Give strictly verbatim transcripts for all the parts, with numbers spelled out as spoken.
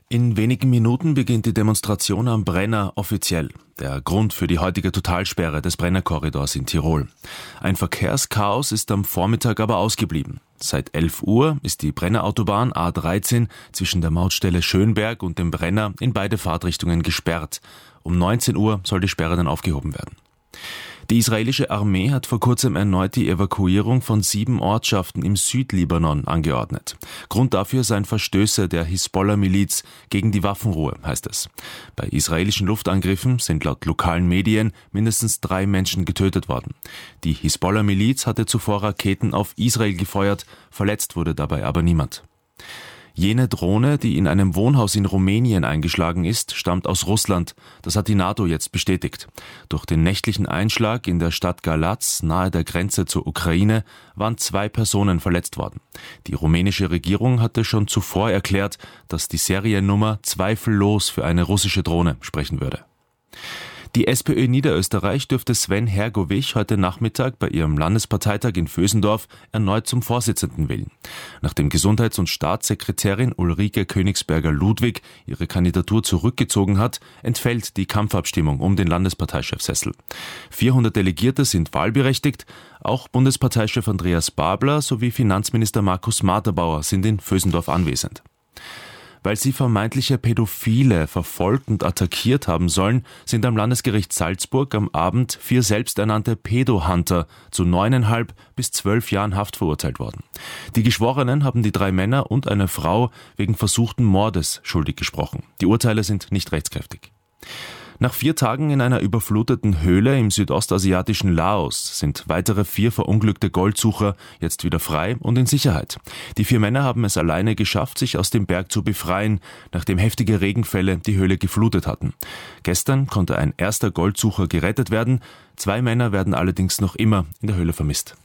In wenigen Minuten beginnt die Demonstration am Brenner offiziell. Der Grund für die heutige Totalsperre des Brennerkorridors in Tirol. Ein Verkehrschaos ist am Vormittag aber ausgeblieben. Seit elf Uhr ist die Brennerautobahn A dreizehn zwischen der Mautstelle Schönberg und dem Brenner in beide Fahrtrichtungen gesperrt. Um neunzehn Uhr soll die Sperre dann aufgehoben werden. Die israelische Armee hat vor kurzem erneut die Evakuierung von sieben Ortschaften im Südlibanon angeordnet. Grund dafür seien Verstöße der Hisbollah-Miliz gegen die Waffenruhe, heißt es. Bei israelischen Luftangriffen sind laut lokalen Medien mindestens drei Menschen getötet worden. Die Hisbollah-Miliz hatte zuvor Raketen auf Israel gefeuert, verletzt wurde dabei aber niemand. Jene Drohne, die in einem Wohnhaus in Rumänien eingeschlagen ist, stammt aus Russland. Das hat die NATO jetzt bestätigt. Durch den nächtlichen Einschlag in der Stadt Galați, nahe der Grenze zur Ukraine, waren zwei Personen verletzt worden. Die rumänische Regierung hatte schon zuvor erklärt, dass die Seriennummer zweifellos für eine russische Drohne sprechen würde. Die SPÖ Niederösterreich dürfte Sven Hergovich heute Nachmittag bei ihrem Landesparteitag in Vösendorf erneut zum Vorsitzenden wählen. Nachdem Gesundheits- und Staatssekretärin Ulrike Königsberger-Ludwig ihre Kandidatur zurückgezogen hat, entfällt die Kampfabstimmung um den Landesparteichefsessel. vierhundert Delegierte sind wahlberechtigt, auch Bundesparteichef Andreas Babler sowie Finanzminister Markus Materbauer sind in Vösendorf anwesend. Weil sie vermeintliche Pädophile verfolgt und attackiert haben sollen, sind am Landesgericht Salzburg am Abend vier selbsternannte Pedo-Hunter zu neuneinhalb bis zwölf Jahren Haft verurteilt worden. Die Geschworenen haben die drei Männer und eine Frau wegen versuchten Mordes schuldig gesprochen. Die Urteile sind nicht rechtskräftig. Nach vier Tagen in einer überfluteten Höhle im südostasiatischen Laos sind weitere vier verunglückte Goldsucher jetzt wieder frei und in Sicherheit. Die vier Männer haben es alleine geschafft, sich aus dem Berg zu befreien, nachdem heftige Regenfälle die Höhle geflutet hatten. Gestern konnte ein erster Goldsucher gerettet werden. Zwei Männer werden allerdings noch immer in der Höhle vermisst.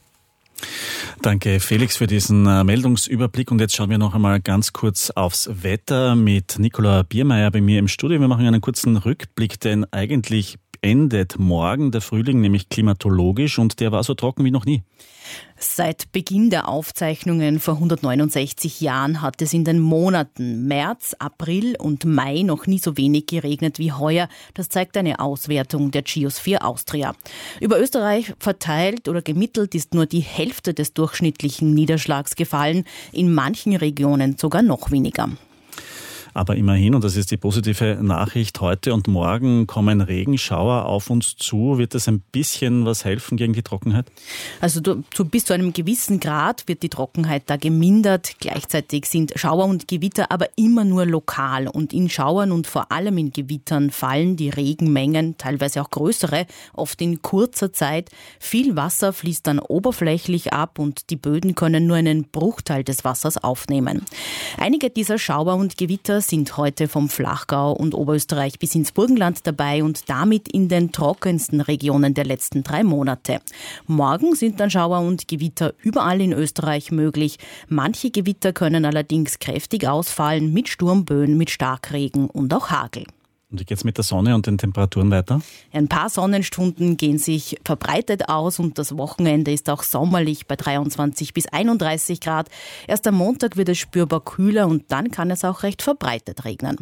Danke Felix für diesen äh, Meldungsüberblick und jetzt schauen wir noch einmal ganz kurz aufs Wetter mit Nicola Biermeier bei mir im Studio. Wir machen einen kurzen Rückblick, denn eigentlich endet morgen der Frühling, nämlich klimatologisch, und der war so trocken wie noch nie. Seit Beginn der Aufzeichnungen vor hundertneunundsechzig Jahren hat es in den Monaten März, April und Mai noch nie so wenig geregnet wie heuer. Das zeigt eine Auswertung der Geosphere Austria. Über Österreich verteilt oder gemittelt ist nur die Hälfte des durchschnittlichen Niederschlags gefallen, in manchen Regionen sogar noch weniger. Aber immerhin, und das ist die positive Nachricht, heute und morgen kommen Regenschauer auf uns zu. Wird das ein bisschen was helfen gegen die Trockenheit? Also du, zu, bis zu einem gewissen Grad wird die Trockenheit da gemindert. Gleichzeitig sind Schauer und Gewitter aber immer nur lokal. Und in Schauern und vor allem in Gewittern fallen die Regenmengen, teilweise auch größere, oft in kurzer Zeit. Viel Wasser fließt dann oberflächlich ab und die Böden können nur einen Bruchteil des Wassers aufnehmen. Einige dieser Schauer und Gewitter sind heute vom Flachgau und Oberösterreich bis ins Burgenland dabei und damit in den trockensten Regionen der letzten drei Monate. Morgen sind dann Schauer und Gewitter überall in Österreich möglich. Manche Gewitter können allerdings kräftig ausfallen mit Sturmböen, mit Starkregen und auch Hagel. Und wie geht's mit der Sonne und den Temperaturen weiter? Ein paar Sonnenstunden gehen sich verbreitet aus und das Wochenende ist auch sommerlich bei dreiundzwanzig bis einunddreißig Grad. Erst am Montag wird es spürbar kühler und dann kann es auch recht verbreitet regnen.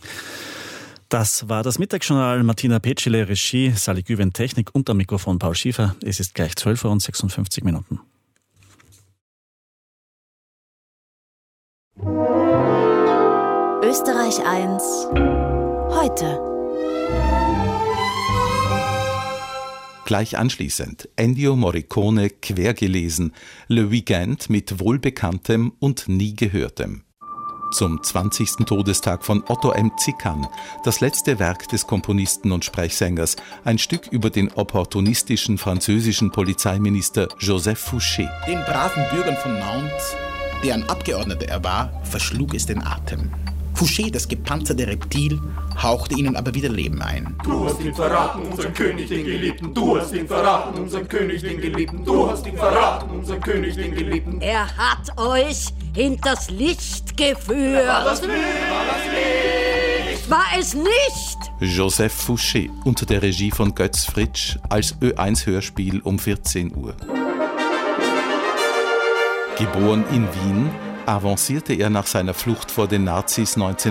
Das war das Mittagsjournal. Martina Petschele, Regie, Sally Güven, Technik und am Mikrofon Paul Schiefer. Es ist gleich zwölf Uhr und sechsundfünfzig Minuten. Österreich eins heute. Gleich anschließend Ennio Morricone quergelesen, Le Weekend mit Wohlbekanntem und Nie Gehörtem. Zum zwanzigsten Todestag von Otto M. Zickern, das letzte Werk des Komponisten und Sprechsängers, ein Stück über den opportunistischen französischen Polizeiminister Joseph Fouché. Den braven Bürgern von Nantes, deren Abgeordneter er war, verschlug es den Atem. Fouché, das gepanzerte Reptil, hauchte ihnen aber wieder Leben ein. Du hast ihn verraten, unseren König, den Geliebten. Du hast ihn verraten, unseren König, den Geliebten. Du hast ihn verraten, unseren König, den Geliebten. Er hat euch hinters Licht geführt. War das Licht? War das Licht? War es nicht? Joseph Fouché unter der Regie von Götz Fritsch als Ö eins Hörspiel um vierzehn Uhr. Geboren in Wien, avancierte er nach seiner Flucht vor den Nazis neunzehnhundertachtunddreißig